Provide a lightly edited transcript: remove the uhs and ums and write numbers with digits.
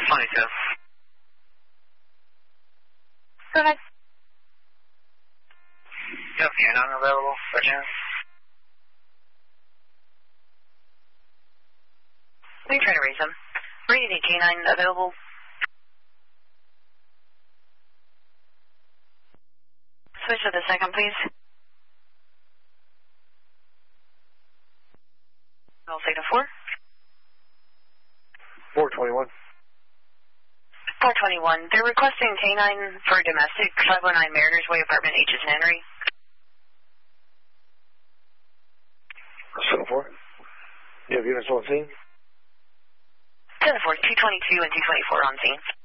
222. Go ahead. You have canine available, by chance? We can try to raise them. Where do you need canine available? Switch to the second, please. I'll say to 4. 421. 421. They're requesting canine for domestic, 509 Mariners Way, apartment H is Henry. 7-4. You have units on scene? 10-4, 222 and 224 on scene.